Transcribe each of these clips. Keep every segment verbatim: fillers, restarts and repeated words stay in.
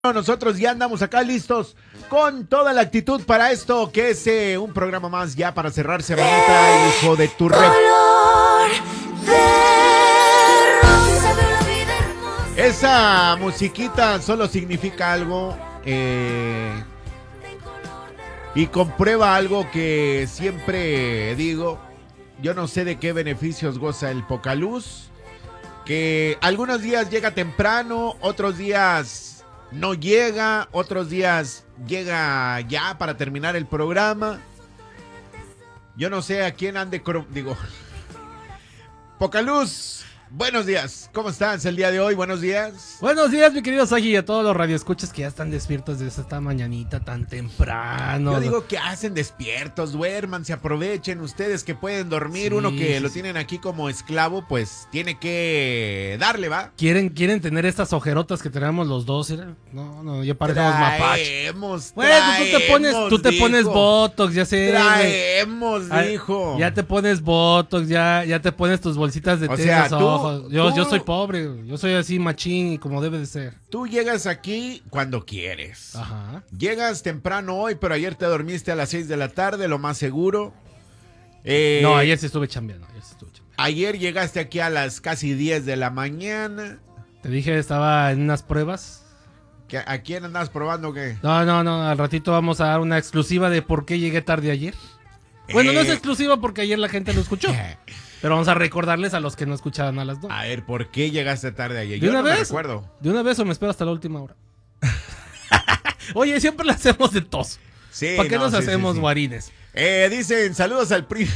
Nosotros ya andamos acá listos con toda la actitud para esto que es eh, un programa más ya para cerrar semanita, hijo de tu rep. Esa musiquita solo significa algo eh, y comprueba algo que siempre digo. Yo no sé de qué beneficios goza el Pocaluz, que algunos días llega temprano, otros días no llega, otros días llega ya para terminar el programa. Yo no sé a quién ande, digo, Pocaluz. Buenos días, ¿cómo estás el día de hoy? Buenos días. Buenos días, mi querido Sagi, y a todos los radioescuchas que ya están despiertos desde esta mañanita tan temprano. Yo digo que hacen despiertos, duerman, se aprovechen ustedes que pueden dormir. Sí, uno que sí, lo tienen aquí como esclavo, pues tiene que darle, ¿va? ¿Quieren, quieren tener estas ojerotas que tenemos los dos? No, no, ya parecemos mapache. Traemos, Bueno, tú te pones, tú te dijo. pones botox, ya sé. Traemos, Ay, dijo. Ya te pones botox, ya, ya te pones tus bolsitas de o té sea, en los tú, ojos. Yo, tú, yo soy pobre, yo soy así machín y como debe de ser. Tú llegas aquí cuando quieres. Ajá. Llegas temprano hoy, pero ayer te dormiste a las seis de la tarde, lo más seguro. Eh, no, ayer sí estuve chambeando, ayer sí estuve chambeando. Ayer llegaste aquí a las casi diez de la mañana. Te dije, estaba en unas pruebas. ¿A quién andas probando qué? No, no, no, al ratito vamos a dar una exclusiva de por qué llegué tarde ayer. Bueno, eh... no es exclusiva porque ayer la gente lo escuchó. Pero vamos a recordarles a los que no escuchaban a las dos. A ver, ¿por qué llegaste tarde ayer? ¿De Yo una no vez? me recuerdo. ¿De una vez o me espero hasta la última hora? Oye, siempre la hacemos de tos. Sí, ¿Para qué no, nos sí, hacemos sí, sí. guarines? Eh, dicen, saludos al primo.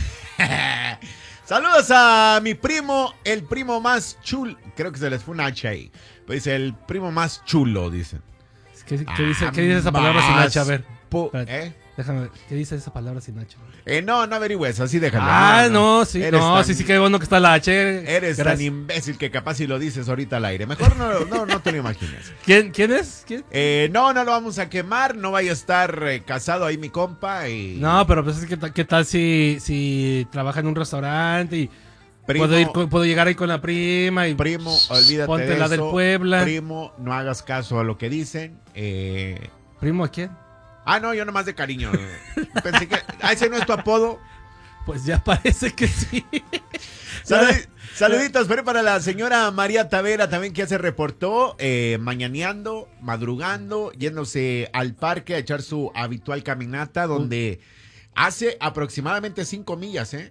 Saludos a mi primo, el primo más chulo. Creo que se les fue un H ahí. Pues dice, el primo más chulo, dicen. ¿Qué, qué, dice, ¿qué dice esa palabra sin H? A ver. ¿Eh? Déjame ver, ¿qué dice esa palabra sin H? Eh, no, no averigües, así déjalo. Ah, no, no sí, eres no, tan, sí, sí, qué bueno que está la H. Eres Gracias. Tan imbécil que capaz si lo dices ahorita al aire. Mejor no, no, no te lo imagines. ¿Quién, quién es? ¿Quién? Eh, no, no lo vamos a quemar, no vaya a estar eh, casado ahí mi compa. Y... No, pero pues, ¿qué, qué tal si, si trabaja en un restaurante y primo, puedo, ir, puedo llegar ahí con la prima y primo, olvídate ponte de la eso, del Puebla. Primo, no hagas caso a lo que dicen. Eh... ¿Primo a quién? Ah, no, yo nomás de cariño. Pensé que... ¿Ah, ese no es tu apodo? Pues ya parece que sí. Salud, saluditos, pero para la señora María Tavera también que ya se reportó, eh, mañaneando, madrugando, yéndose al parque a echar su habitual caminata, donde uh. hace aproximadamente cinco millas, ¿eh?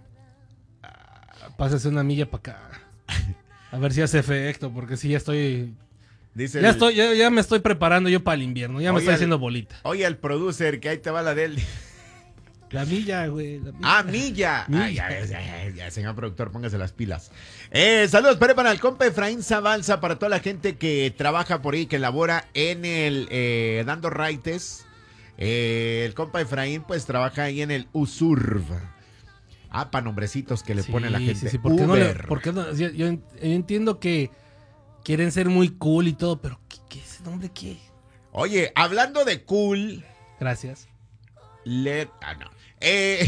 Pásase una milla para acá. A ver si hace efecto, porque sí, ya estoy... Dice ya, el, estoy, ya, ya me estoy preparando yo para el invierno, ya me estoy el, haciendo bolita. Oye, el producer, que ahí te va la de él. La milla, güey. La milla. Ah, milla. milla. Ay, ya, ya, ya, ya, señor productor, póngase las pilas. Eh, saludos, pero para el compa Efraín Zabalza, para toda la gente que trabaja por ahí, que labora en el eh, Dando Raites. Eh, el compa Efraín, pues, trabaja ahí en el USURV. Ah, para nombrecitos que le sí, pone la gente. Sí, sí, ¿por qué no? Le, por qué no? Yo, yo, yo entiendo que quieren ser muy cool y todo, pero ¿qué, qué ese nombre qué? Oye, hablando de cool. Gracias. Le... Ah, no. Eh,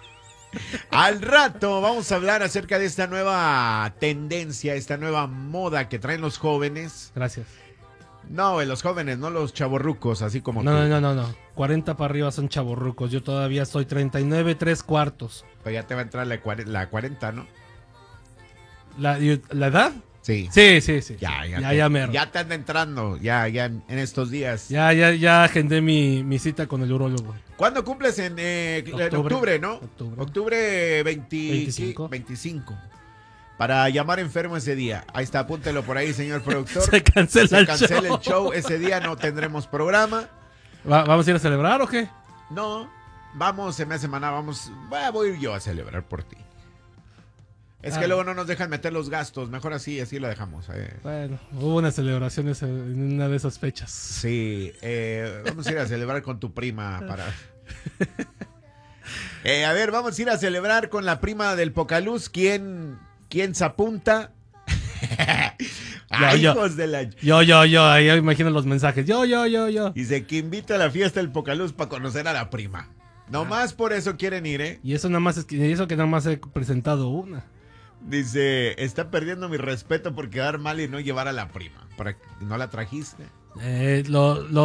al rato vamos a hablar acerca de esta nueva tendencia, esta nueva moda que traen los jóvenes. Gracias. No, los jóvenes, no los chavorrucos, así como no, tú. No, no, no, no. cuarenta para arriba son chavorrucos. Yo todavía soy treinta y nueve, tres cuartos. Pero ya te va a entrar la, la cuarenta, ¿no? ¿La, ¿La edad? Sí. Sí, sí, sí. Ya, ya, ya, te, ya, mero. ya te anda entrando, ya, ya en, en estos días. Ya, ya, ya agendé mi, mi cita con el urólogo. ¿Cuándo cumples? En, eh, octubre, en octubre, ¿no? Octubre, octubre veinte, veinticinco. veinticinco. Para llamar enfermo ese día. Ahí está, apúntelo por ahí, señor productor. Se cancela, Se el, cancela show. el show. Ese día no tendremos programa. ¿Va, ¿Vamos a ir a celebrar o qué? No, vamos, en una semana vamos. Voy a ir yo a celebrar por ti. Es ah. que luego no nos dejan meter los gastos. Mejor así, así lo dejamos. Eh. Bueno, hubo unas celebraciones en una de esas fechas. Sí, eh, vamos a ir a celebrar con tu prima para... eh, a ver, vamos a ir a celebrar con la prima del Pocaluz. ¿Quién, quién se apunta? Ay, yo, hijos de la... yo, yo, yo, ahí imagino los mensajes. Yo, yo, yo, yo. Dice que invita a la fiesta del Pocaluz para conocer a la prima. Nomás ah. por eso quieren ir, ¿eh? Y eso nada más es que, y eso que nada más he presentado una. Dice, está perdiendo mi respeto por quedar mal y no llevar a la prima. ¿Para que no la trajiste? Eh, lo, lo